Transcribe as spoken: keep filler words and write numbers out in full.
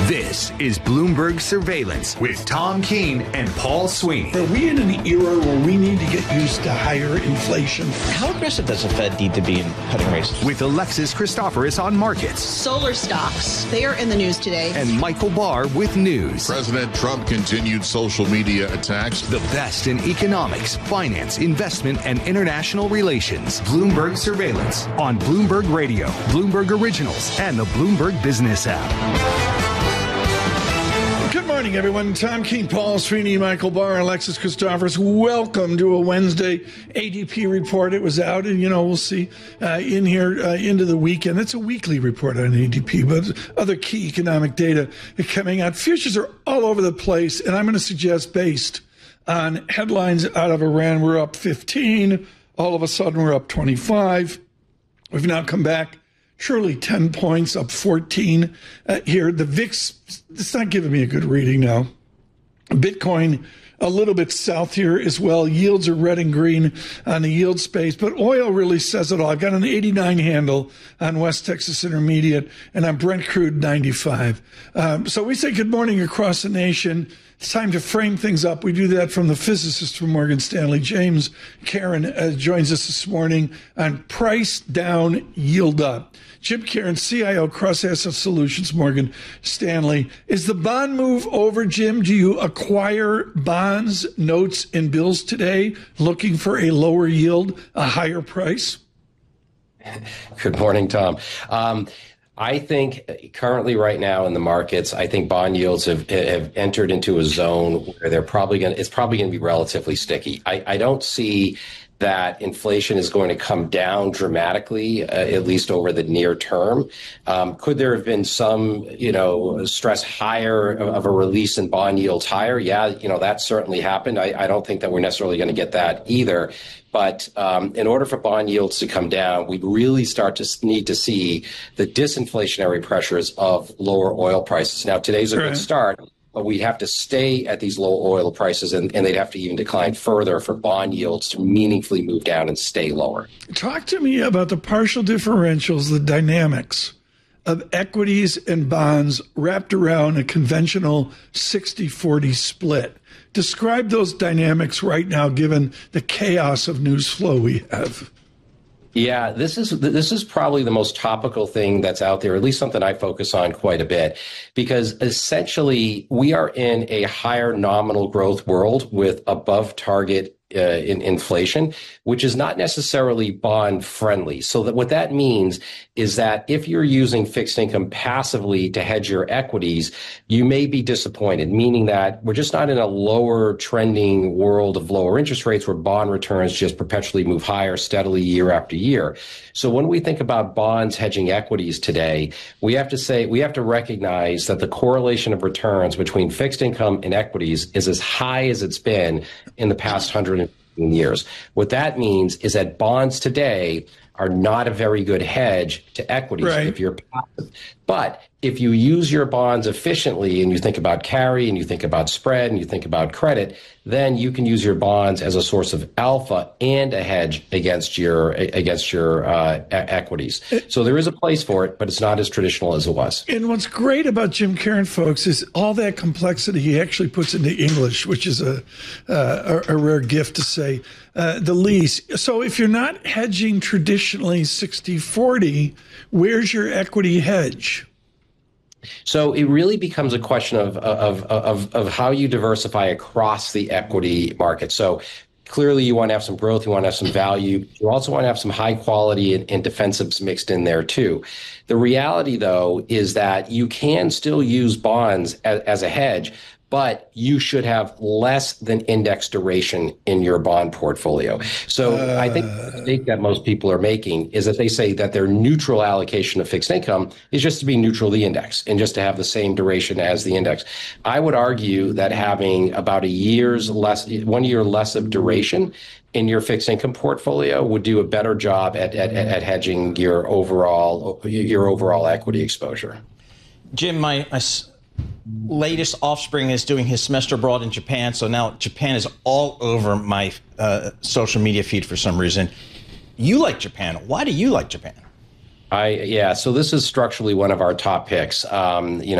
This is Bloomberg Surveillance with Tom Keene and Paul Sweeney. Are we in an era where we need to get used to higher inflation? How aggressive does the Fed need to be in cutting rates? With Alexis Christoforous on markets. Solar stocks, they are in the news today. And Michael Barr with news. President Trump continued social media attacks. The best in economics, finance, investment, and international relations. Bloomberg Surveillance on Bloomberg Radio, Bloomberg Originals, and the Bloomberg Business app. Good morning, everyone. Tom Keene, Paul Sweeney, Michael Barr, Alexis Christoforous. Welcome to a Wednesday A D P report. It was out, and, you know, we'll see uh, in here uh, into the weekend. It's a weekly report on A D P, but other key economic data are coming out. Futures are all over the place, and I'm going to suggest based on headlines out of Iran, we're up fifteen. All of a sudden, we're up twenty-five. We've now come back. Surely ten points, up fourteen uh, here. The V I X, it's not giving me a good reading now. Bitcoin, a little bit south here as well. Yields are red and green on the yield space, but oil really says it all. I've got an eighty-nine handle on West Texas Intermediate, and on Brent Crude ninety-five. Um, so we say good morning across the nation. It's time to frame things up. We do that from the physicist from Morgan Stanley. James Karen uh, joins us this morning on price down, yield up. Jim Karen, C I O, Cross Asset Solutions, Morgan Stanley. Is the bond move over, Jim? Do you acquire bonds, notes, and bills today looking for a lower yield, a higher price? Good morning, Tom. Um, I think currently right now in the markets, I think bond yields have, have entered into a zone where they're probably going to, it's probably going to be relatively sticky. I, I don't see that inflation is going to come down dramatically, uh, at least over the near term. Um, could there have been some, you know, stress higher of a release in bond yields higher? Yeah, you know, that certainly happened. I, I don't think that we're necessarily going to get that either. But um, in order for bond yields to come down, we really start to need to see the disinflationary pressures of lower oil prices. Now, today's a Right. good start, but we have to stay at these low oil prices, and, and they'd have to even decline further for bond yields to meaningfully move down and stay lower. Talk to me about the partial differentials, the dynamics of equities and bonds wrapped around a conventional sixty forty split. Describe those dynamics right now, given the chaos of news flow we have. Yeah, this is this is probably the most topical thing that's out there, at least something I focus on quite a bit, because essentially we are in a higher nominal growth world with above target Uh, in inflation, which is not necessarily bond friendly. So that what that means is that if you're using fixed income passively to hedge your equities, you may be disappointed, meaning that we're just not in a lower trending world of lower interest rates where bond returns just perpetually move higher steadily year after year. So when we think about bonds hedging equities today, we have to say, we have to recognize that the correlation of returns between fixed income and equities is as high as it's been in the past one hundred years. What that means is that bonds today are not a very good hedge to equities Right. if you're passive. But if you use your bonds efficiently and you think about carry and you think about spread and you think about credit, then you can use your bonds as a source of alpha and a hedge against your against your uh, e- equities. So there is a place for it, but it's not as traditional as it was. And what's great about Jim Karen, folks, is all that complexity he actually puts into English, which is a uh, a, a rare gift to say uh, the least. So if you're not hedging traditionally sixty forty, where's your equity hedge? So it really becomes a question of, of, of, of how you diversify across the equity market. So clearly you want to have some growth, you want to have some value. You also want to have some high quality and, and defensives mixed in there too. The reality, though, is that you can still use bonds as, as a hedge, but you should have less than index duration in your bond portfolio. So uh, I think the mistake that most people are making is that they say that their neutral allocation of fixed income is just to be neutral to the index and just to have the same duration as the index. I would argue that having about a year's less, one year less of duration in your fixed income portfolio would do a better job at, at, at hedging your overall, your overall equity exposure. Jim, my, my latest offspring is doing his semester abroad in Japan, so now Japan is all over my uh, social media feed for some reason. You like Japan. Why do you like Japan? I yeah. So this is structurally one of our top picks. Um, you know.